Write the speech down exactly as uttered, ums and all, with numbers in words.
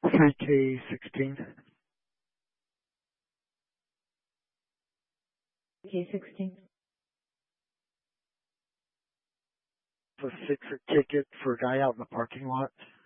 three K sixteen. K sixteen. It's a six ticket for a guy out in the parking lot.